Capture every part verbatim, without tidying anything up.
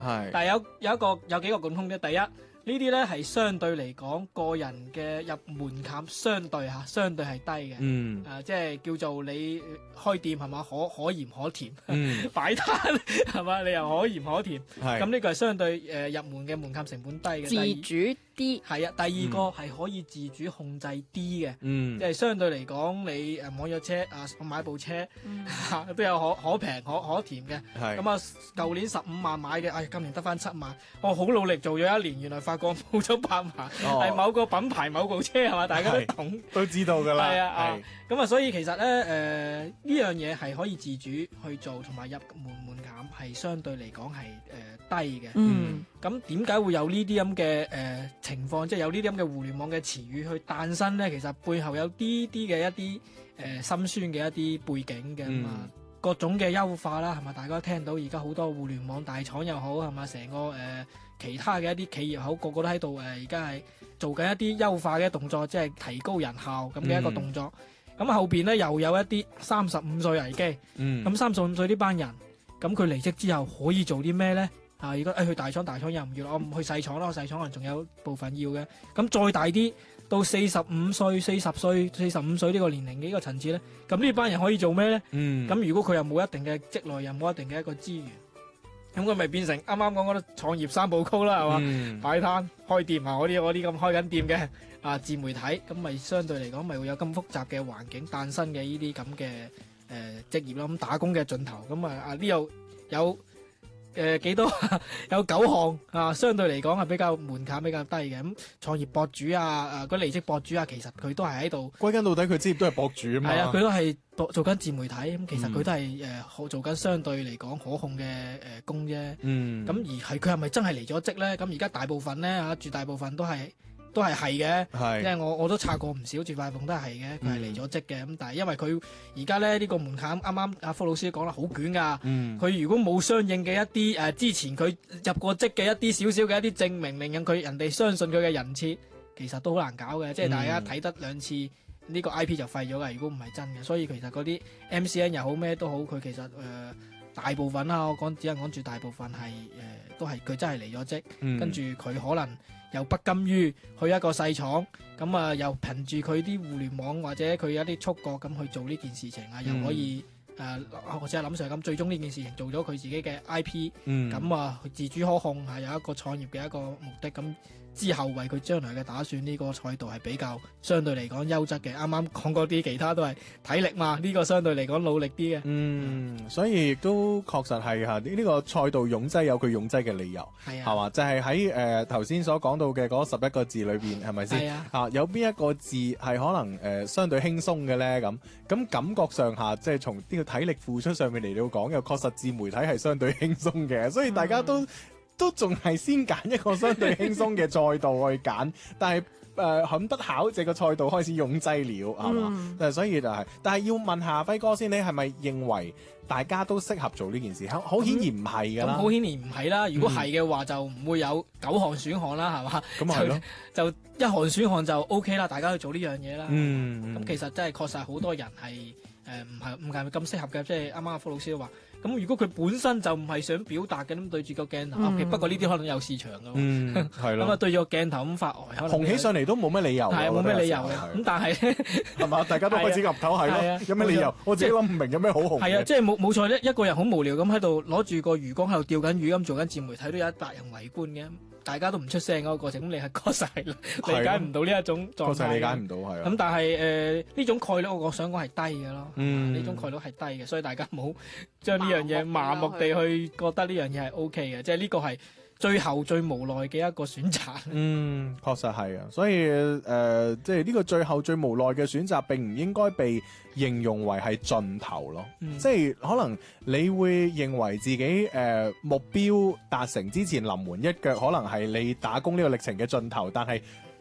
係， 但係有有一個有幾個共通嘅，第一呢啲咧係相對嚟講個人嘅入門檻相對嚇，相對係低嘅。 嗯， 誒、呃，即係叫做你開店係嘛，可可鹽可甜， 嗯， 擺攤係嘛，你又可鹽可甜。 係。 咁呢個係相對誒、呃、入門嘅門檻成本低嘅。 自主啲。 係啊，第二個係可以自主控制啲嘅。 嗯， 即係相對嚟講，你誒網約車啊，我買部車、嗯、都有可可平可可甜嘅。 係。 咁啊，舊年十五萬買嘅，哎，今年得翻七萬。我好努力做咗一年，原來發覺冇咗八萬，係、哦、某個品牌某部車係嘛，大家都懂都知道㗎啦。 係啊，咁啊，所以其實咧誒呢樣嘢係可以自主去做，同埋入門門檻係相對嚟講係誒低嘅。 嗯。 咁點解會有呢啲咁嘅誒情況，即係有呢啲咁嘅互聯網嘅詞語去誕生咧？其實背後有啲啲嘅一啲誒、呃、心酸嘅一啲背景嘅嘛。嗯各種嘅優化啦，係咪？大家都聽到而家好多互聯網大廠又好，係咪？成個誒、呃、其他嘅一啲企業好，個個都喺度誒，而家係做緊一啲優化嘅動作，即係提高人效咁嘅一個動作。咁、嗯、後邊咧又有一啲三十五歲危機。嗯。咁三十五歲呢班人，咁佢離職之後可以做啲咩咧？啊！如果誒去大廠，大廠又唔要，我唔去細廠啦，細廠可能仲有部分要嘅。咁再大啲，到四十五歲、四十歲、四十五歲呢個年齡嘅呢個層次咧，咁呢班人可以做咩咧？嗯。咁如果佢又冇一定嘅積累，又冇一定嘅一個資源，咁佢咪變成啱啱講嗰啲創業三部曲啦，係嘛？嗯。擺攤、開店啊，嗰啲嗰啲咁開緊店嘅啊，自媒體，咁咪相對嚟講咪會有咁複雜嘅環境誕生嘅呢啲咁嘅誒職業啦。咁打工嘅盡頭，咁啊啊呢度有。誒、呃，幾多有九項啊？相對嚟講係比較門檻比較低嘅。咁創業博主啊，誒，嗰離職博主啊，其實佢都係喺度。歸根到底，佢職業都係博主啊嘛。係啊， 佢都係做做緊自媒體。咁其實佢都係誒、呃、做緊相對嚟講可控嘅誒工啫。嗯。咁而係佢係咪真係離咗職咧？咁而家大部分咧吓，絕大部分都係。都係係嘅，因為我我都查過唔少，絕大部分都係嘅，佢係離咗職嘅。咁、嗯、但係因為佢而家咧呢、呢個門檻，啱啱阿福老師講啦，好捲噶。佢、嗯、如果冇相應嘅一啲誒、呃，之前佢入過職嘅一啲少少嘅一啲證明，令人佢人哋相信佢嘅人設，其實都好難搞嘅。即係大家睇得兩次呢、呢個 I P 就廢咗嘅。如果唔係真嘅，所以其實嗰啲 M C N 又好咩都好，佢其實誒、呃、大部分啦，我講只係講住大部分係誒、呃、都係佢真係離咗職，嗯、跟住佢可能。又不甘於去一個細廠，咁啊又憑住佢啲互聯網或者佢一啲觸覺咁去做呢件事情啊、嗯，又可以誒，或者係林 Sir 咁，最終呢件事情做咗佢自己嘅 I P，咁、嗯、啊自主可控係有一個創業嘅一個目的，咁之後為佢將來嘅打算呢、這個賽道係比較相對嚟講優質嘅。啱啱講嗰啲其他都係體力嘛，呢、這個相對嚟講努力啲嘅。嗯， 嗯所以亦都確實係吓呢個賽道擁擠有佢擁擠嘅理由，係啊，係嘛，就係喺誒頭先所講到嘅嗰十一個字裏邊，係咪先？係啊，啊有邊一個字係可能誒、呃、相對輕鬆嘅咧？咁咁感覺上下即係從呢個體力付出上面嚟到講，又確實自媒體係相對輕鬆嘅，所以大家都。嗯都仲係先揀一個相對輕鬆嘅賽道去揀，但係誒很不巧，這個賽道開始擁擠了，係嘛？誒，所以就係、是，但係要問下輝哥先，你係咪認為大家都適合做呢件事？好顯然唔係噶啦， 好顯然唔係啦。如果係嘅話，就唔會有九項選項啦，係嘛？咁係咯，就一項選項就 O K 啦，大家去做呢樣嘢啦。嗯，咁其實真係確實好多人係誒唔係唔係咁適合嘅，即係啱啱阿福老師都話。咁如果佢本身就唔係想表達嘅，咁對住個鏡頭，嗯、不過呢啲可能有市場噶，嗯，係咯，咁啊對住個鏡頭咁發呆，紅起上嚟都冇咩理由，係冇咩理由嘅，咁但係咧，係嘛，大家都開始岌頭係咯，有咩理由？我自己諗唔明有咩好紅嘅，係啊，即係冇冇錯咧，一個人好無聊咁喺度攞住個魚缸喺度釣緊魚咁做緊自媒體，都有一百人圍觀嘅。大家都唔出聲嗰個過程，咁你係確實係理解唔到呢一種狀態，確實理解唔到係。咁但係誒呢種概率，我想講係低嘅咯。嗯，呢種概率係低嘅，所以大家唔好將呢樣嘢麻木地去覺得呢樣嘢係 O K 嘅，即係呢個係最後最無奈嘅一個選擇。嗯，確實係啊，所以誒、呃，即係呢個最後最無奈嘅選擇，並唔應該被形容為係盡頭咯。嗯、即係可能你會認為自己誒、呃、目標達成之前臨門一腳，可能係你打工呢個歷程嘅盡頭，但係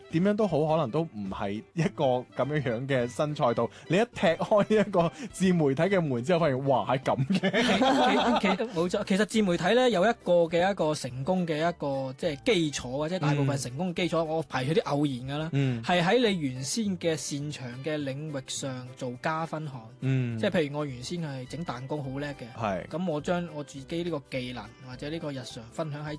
點樣都好，可能都唔係一個咁樣樣嘅新賽道。你一踢開一個自媒體嘅門之後，發現哇係咁嘅。 其其冇錯，其實自媒體咧有一個嘅一個成功嘅一個即係基礎，或者大部分成功嘅基礎，嗯、我排除啲偶然㗎啦，係喺、嗯、你原先嘅擅長嘅領域上做加分項。嗯、即係譬如我原先係整彈弓好叻嘅，咁是我將我自己呢個技能或者呢個日常分享喺